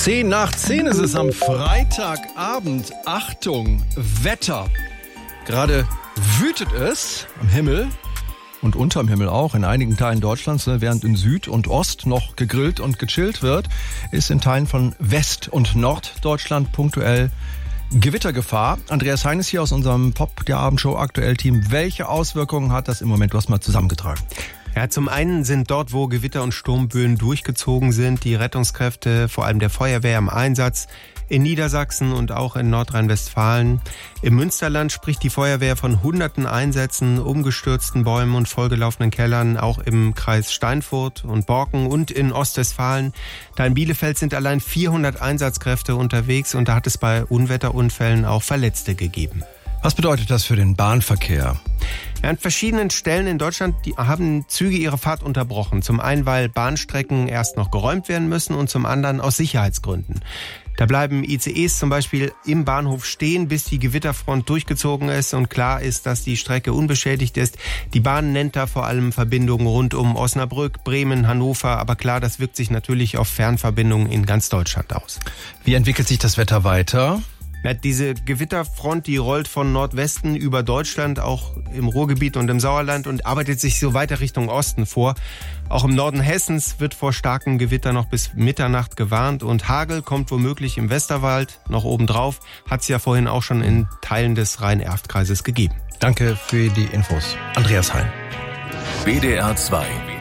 10:10 ist es am Freitagabend. Achtung, Wetter. Gerade wütet es am Himmel und unterm Himmel auch in einigen Teilen Deutschlands. Während in Süd und Ost noch gegrillt und gechillt wird, ist in Teilen von West- und Norddeutschland punktuell Gewittergefahr. Andreas Hein ist hier aus unserem Pop der Abendshow Aktuell-Team. Welche Auswirkungen hat das im Moment? Du hast mal zusammengetragen. Ja, zum einen sind dort, wo Gewitter und Sturmböen durchgezogen sind, die Rettungskräfte, vor allem der Feuerwehr, im Einsatz. In Niedersachsen und auch in Nordrhein-Westfalen. Im Münsterland spricht die Feuerwehr von hunderten Einsätzen, umgestürzten Bäumen und vollgelaufenen Kellern, auch im Kreis Steinfurt und Borken und in Ostwestfalen. Da in Bielefeld sind allein 400 Einsatzkräfte unterwegs und da hat es bei Unwetterunfällen auch Verletzte gegeben. Was bedeutet das für den Bahnverkehr? Ja, an verschiedenen Stellen in Deutschland haben Züge ihre Fahrt unterbrochen. Zum einen, weil Bahnstrecken erst noch geräumt werden müssen und zum anderen aus Sicherheitsgründen. Da bleiben ICEs zum Beispiel im Bahnhof stehen, bis die Gewitterfront durchgezogen ist und klar ist, dass die Strecke unbeschädigt ist. Die Bahn nennt da vor allem Verbindungen rund um Osnabrück, Bremen, Hannover. Aber klar, das wirkt sich natürlich auf Fernverbindungen in ganz Deutschland aus. Wie entwickelt sich das Wetter weiter? Ja, diese Gewitterfront, die rollt von Nordwesten über Deutschland, auch im Ruhrgebiet und im Sauerland und arbeitet sich so weiter Richtung Osten vor. Auch im Norden Hessens wird vor starkem Gewitter noch bis Mitternacht gewarnt und Hagel kommt womöglich im Westerwald noch obendrauf. Hat es ja vorhin auch schon in Teilen des Rhein-Erft-Kreises gegeben. Danke für die Infos. Andreas Hein. WDR 2